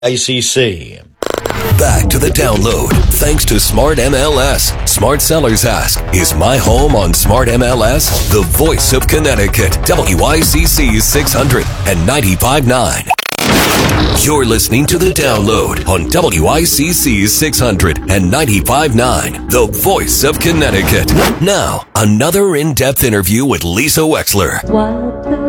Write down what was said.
ACC. Back to the download. Thanks to Smart MLS. Smart Sellers Ask. Is my home on Smart MLS? The voice of Connecticut. WICC 600 and 95.9. You're listening to The Download on WICC 600 and 95.9, the voice of Connecticut. Now, another in-depth interview with Lisa Wexler.